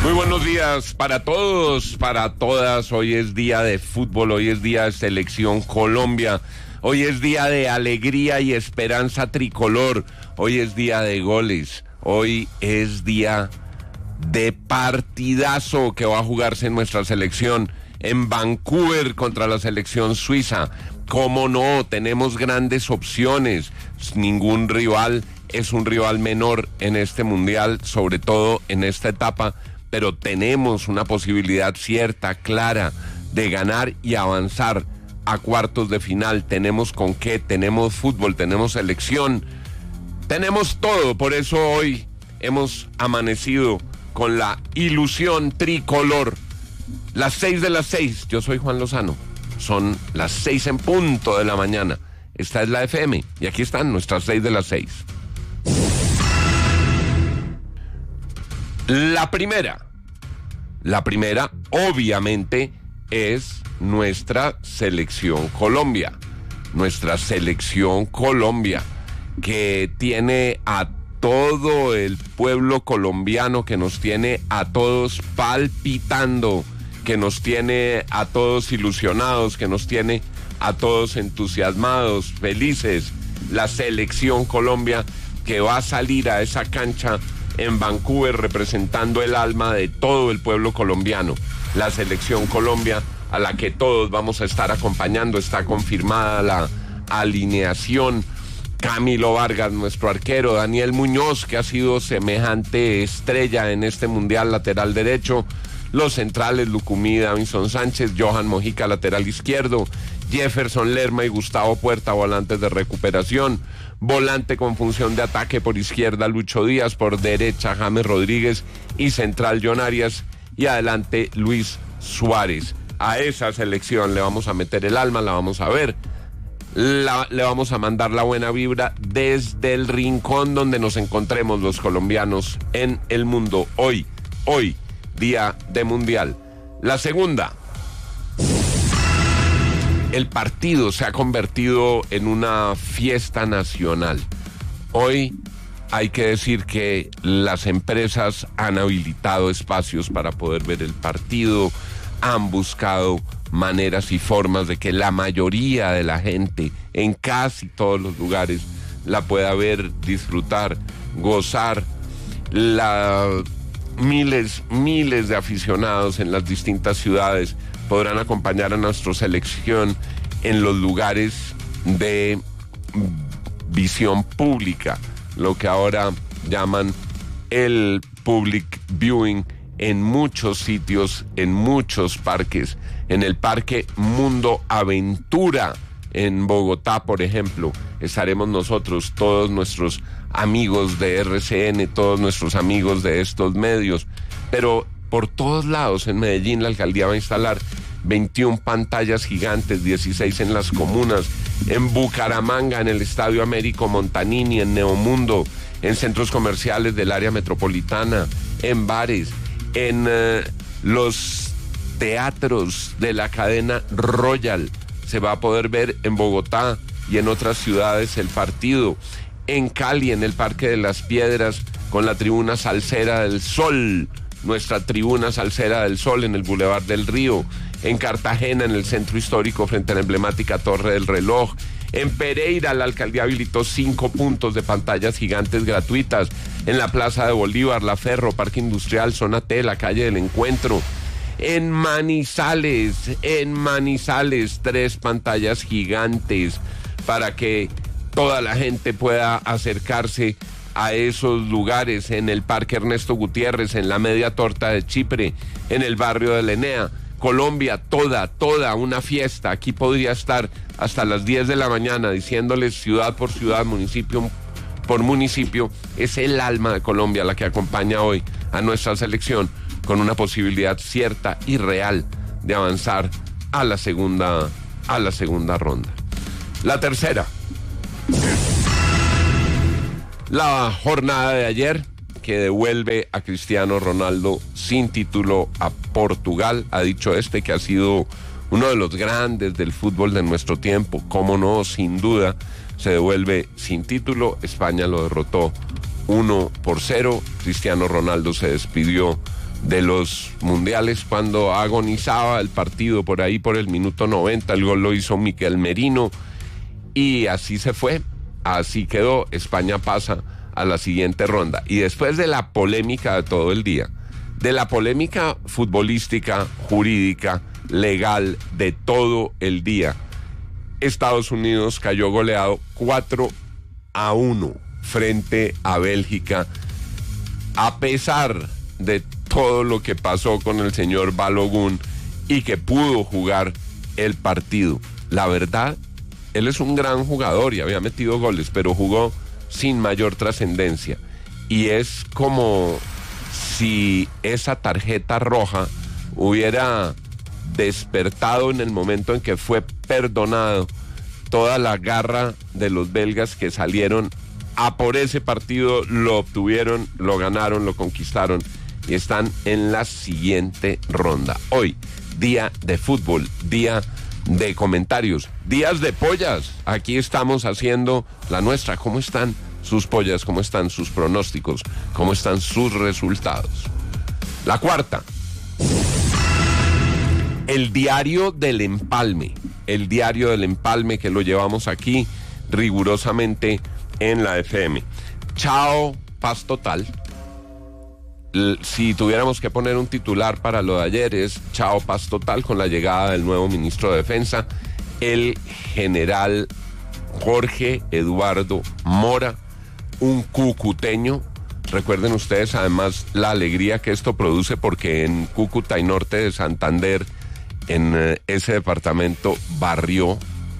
Muy buenos días para todos, para todas. Hoy es día de fútbol, hoy es día de Selección Colombia, hoy es día de alegría y esperanza tricolor, hoy es día de goles, hoy es día de partidazo que va a jugarse en nuestra selección en Vancouver contra la selección suiza. ¿Cómo no? Tenemos grandes opciones, ningún rival es un rival menor en este mundial, sobre todo en esta etapa, pero tenemos una posibilidad cierta, clara, de ganar y avanzar a cuartos de final. Tenemos con qué, tenemos fútbol, tenemos selección, tenemos todo. Por eso hoy hemos amanecido con la ilusión tricolor. Las 6 de las 6, yo soy Juan Lozano, son las 6 en punto de la mañana. Esta es la FM y aquí están nuestras 6 de las 6. La primera, obviamente, es nuestra selección Colombia. Nuestra selección Colombia, que tiene a todo el pueblo colombiano, que nos tiene a todos palpitando, que nos tiene a todos ilusionados, que nos tiene a todos entusiasmados, felices. La selección Colombia que va a salir a esa cancha en Vancouver representando el alma de todo el pueblo colombiano. La selección Colombia a la que todos vamos a estar acompañando. Está confirmada la alineación. Camilo Vargas, nuestro arquero, Daniel Muñoz, que ha sido semejante estrella en este mundial, lateral derecho. Los centrales, Lucumí, Davinson Sánchez, Johan Mojica, lateral izquierdo, Jefferson Lerma y Gustavo Puerta, volantes de recuperación. Volante con función de ataque por izquierda, Lucho Díaz, por derecha, James Rodríguez y central, John Arias, y adelante, Luis Suárez. A esa selección le vamos a meter el alma, la vamos a ver, le vamos a mandar la buena vibra desde el rincón donde nos encontremos los colombianos en el mundo. Hoy, día de mundial. La segunda, el partido se ha convertido en una fiesta nacional. Hoy hay que decir que las empresas han habilitado espacios para poder ver el partido, han buscado maneras y formas de que la mayoría de la gente en casi todos los lugares la pueda ver, disfrutar, gozar. Miles de aficionados en las distintas ciudades podrán acompañar a nuestra selección en los lugares de visión pública, lo que ahora llaman el public viewing, en muchos sitios, en muchos parques. En el Parque Mundo Aventura en Bogotá, por ejemplo, estaremos nosotros, todos nuestros amigos de RCN, todos nuestros amigos de estos medios, pero por todos lados en Medellín la alcaldía va a instalar 21 pantallas gigantes, 16 en las comunas, en Bucaramanga, en el Estadio Américo Montanini, en Neomundo, en centros comerciales del área metropolitana, en bares, en los teatros de la cadena Royal. Se va a poder ver en Bogotá y en otras ciudades el partido. En Cali, en el Parque de las Piedras, con la tribuna Salsera del Sol, nuestra tribuna Salsera del Sol en el Boulevard del Río. En Cartagena, en el centro histórico, frente a la emblemática Torre del Reloj. En Pereira, la alcaldía habilitó 5 puntos de pantallas gigantes gratuitas. En la Plaza de Bolívar, La Ferro, Parque Industrial, Zona T, la Calle del Encuentro. En Manizales, 3 pantallas gigantes para que toda la gente pueda acercarse a esos lugares. En el Parque Ernesto Gutiérrez, en la Media Torta de Chipre, en el barrio de Lenea. Colombia, toda una fiesta. Aquí podría estar hasta las 10 de la mañana diciéndoles ciudad por ciudad, municipio por municipio. Es el alma de Colombia la que acompaña hoy a nuestra selección con una posibilidad cierta y real de avanzar a la segunda ronda. La tercera, la jornada de ayer, que devuelve a Cristiano Ronaldo sin título a Portugal. Ha dicho que ha sido uno de los grandes del fútbol de nuestro tiempo. Cómo no, sin duda, se devuelve sin título. España lo derrotó 1-0. Cristiano Ronaldo se despidió de los mundiales, cuando agonizaba el partido por ahí por el minuto 90, el gol lo hizo Miquel Merino, y así se fue, así quedó. España pasa a la siguiente ronda. Y después de la polémica de todo el día, de la polémica futbolística, jurídica, legal, de todo el día, Estados Unidos cayó goleado 4-1 frente a Bélgica, a pesar de todo lo que pasó con el señor Balogun y que pudo jugar el partido. La verdad, él es un gran jugador y había metido goles, pero jugó sin mayor trascendencia. Y es como si esa tarjeta roja hubiera despertado en el momento en que fue perdonado toda la garra de los belgas que salieron a por ese partido, lo obtuvieron, lo ganaron, lo conquistaron y están en la siguiente ronda. Hoy, día de fútbol, día de comentarios, días de pollas. Aquí estamos haciendo la nuestra. ¿Cómo están sus pollas? ¿Cómo están sus pronósticos? ¿Cómo están sus resultados? La cuarta. El diario del Empalme. El diario del Empalme, que lo llevamos aquí rigurosamente en la FM. Chao, paz total. Si tuviéramos que poner un titular para lo de ayer, es chao, paz total, con la llegada del nuevo ministro de Defensa, el general Jorge Eduardo Mora, un cucuteño. Recuerden ustedes además la alegría que esto produce, porque en Cúcuta y norte de Santander, en ese departamento, barrió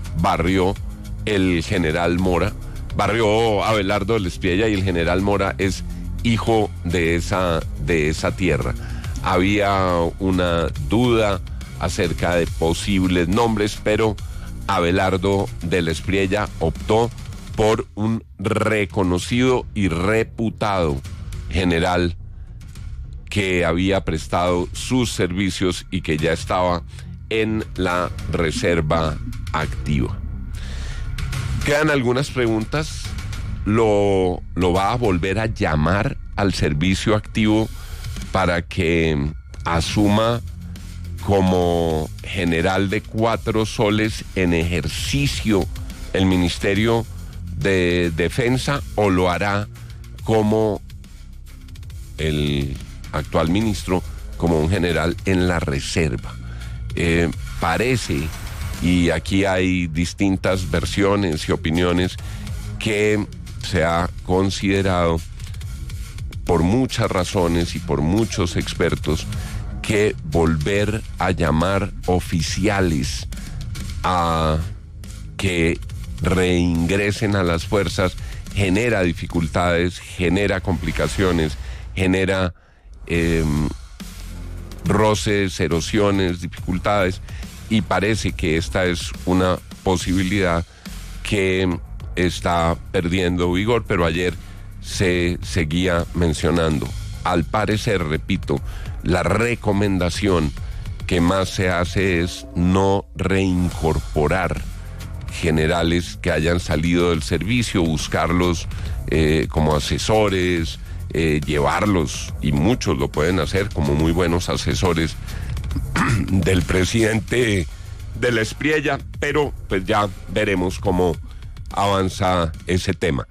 el general Mora, barrió Abelardo del Espiella, y el general Mora es hijo de esa tierra. Había una duda acerca de posibles nombres, pero Abelardo del Espriella optó por un reconocido y reputado general que había prestado sus servicios y que ya estaba en la reserva activa. Quedan algunas preguntas. ¿Lo va a volver a llamar al servicio activo para que asuma como general de 4 soles en ejercicio el Ministerio de Defensa, o lo hará como el actual ministro, como un general en la reserva? Parece, y aquí hay distintas versiones y opiniones, que se ha considerado por muchas razones y por muchos expertos que volver a llamar oficiales a que reingresen a las fuerzas genera dificultades, genera complicaciones, genera roces, erosiones, dificultades, y parece que esta es una posibilidad que está perdiendo vigor, pero ayer se seguía mencionando. Al parecer, repito, la recomendación que más se hace es no reincorporar generales que hayan salido del servicio, buscarlos como asesores, llevarlos, y muchos lo pueden hacer como muy buenos asesores del presidente del Espriella, pero pues ya veremos cómo avanza ese tema.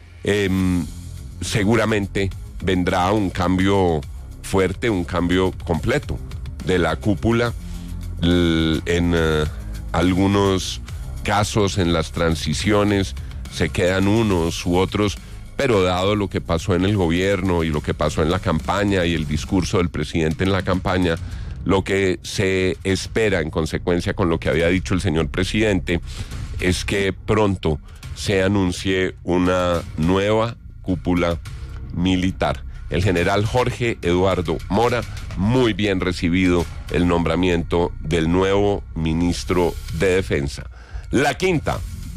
Seguramente vendrá un cambio fuerte, un cambio completo de la cúpula. En algunos casos, en las transiciones, se quedan unos u otros, pero dado lo que pasó en el gobierno y lo que pasó en la campaña y el discurso del presidente en la campaña, lo que se espera en consecuencia con lo que había dicho el señor presidente es que pronto se anuncie una nueva cúpula militar. El general Jorge Eduardo Mora, muy bien recibido el nombramiento del nuevo ministro de Defensa. La quinta.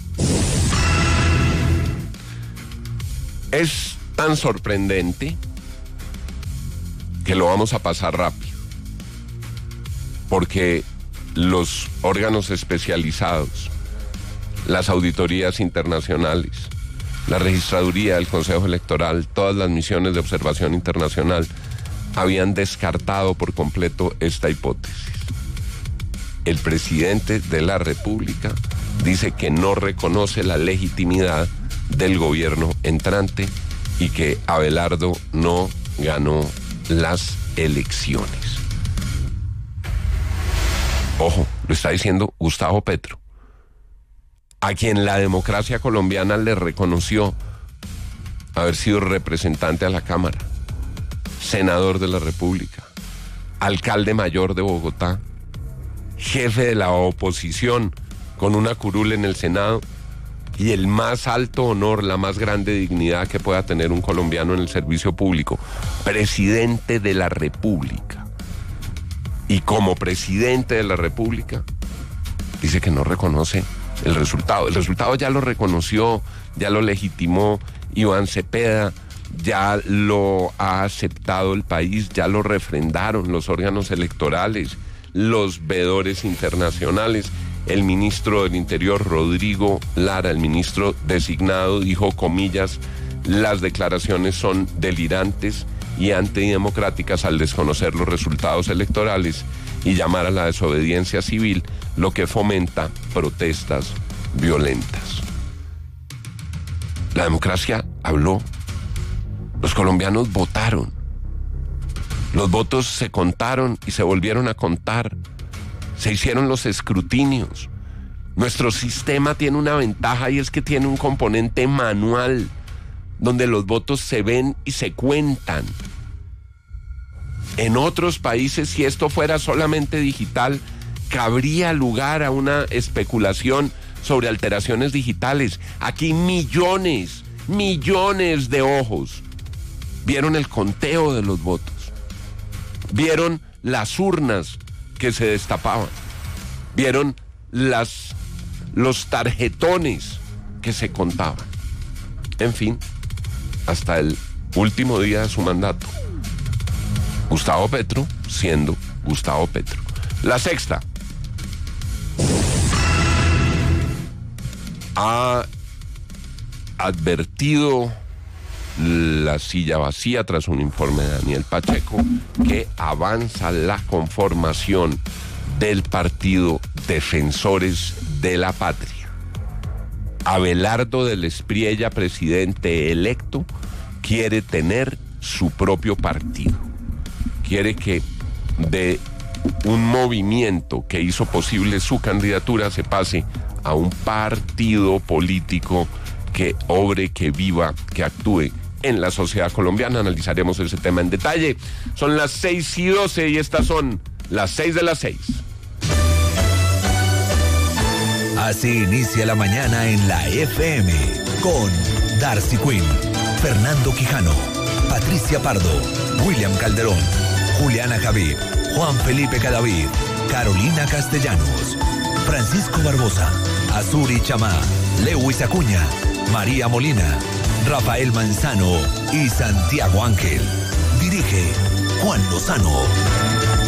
Es tan sorprendente que lo vamos a pasar rápido, porque los órganos especializados, las auditorías internacionales, la registraduría del Consejo Electoral, todas las misiones de observación internacional habían descartado por completo esta hipótesis. El presidente de la República dice que no reconoce la legitimidad del gobierno entrante y que Abelardo no ganó las elecciones. Ojo, lo está diciendo Gustavo Petro, a quien la democracia colombiana le reconoció haber sido representante a la Cámara, senador de la República, alcalde mayor de Bogotá, jefe de la oposición con una curul en el Senado y el más alto honor, la más grande dignidad que pueda tener un colombiano en el servicio público, presidente de la República. Y como presidente de la República, dice que no reconoce el resultado. El resultado ya lo reconoció, ya lo legitimó Iván Cepeda, ya lo ha aceptado el país, ya lo refrendaron los órganos electorales, los veedores internacionales. El ministro del Interior, Rodrigo Lara, el ministro designado, dijo, comillas, las declaraciones son delirantes y antidemocráticas al desconocer los resultados electorales y llamar a la desobediencia civil, lo que fomenta protestas violentas. La democracia habló. Los colombianos votaron. Los votos se contaron y se volvieron a contar. Se hicieron los escrutinios. Nuestro sistema tiene una ventaja y es que tiene un componente manual donde los votos se ven y se cuentan. En otros países, si esto fuera solamente digital, cabría lugar a una especulación sobre alteraciones digitales. Aquí millones de ojos vieron el conteo de los votos, vieron las urnas que se destapaban, vieron los tarjetones que se contaban. En fin, hasta el último día de su mandato, Gustavo Petro siendo Gustavo Petro. La Sexta ha advertido la silla vacía tras un informe de Daniel Pacheco que avanza la conformación del partido Defensores de la Patria. Abelardo del Espriella, presidente electo, quiere tener su propio partido. Quiere que de un movimiento que hizo posible su candidatura se pase a un partido político que obre, que viva, que actúe en la sociedad colombiana. Analizaremos ese tema en detalle. Son las 6:12 y estas son las 6 de las 6. Así inicia la mañana en la FM con Darcy Quinn, Fernando Quijano, Patricia Pardo, William Calderón, Juliana Javid, Juan Felipe Cadavid, Carolina Castellanos, Francisco Barbosa, Azuri Chamá, Lewis Acuña, María Molina, Rafael Manzano y Santiago Ángel. Dirige Juan Lozano.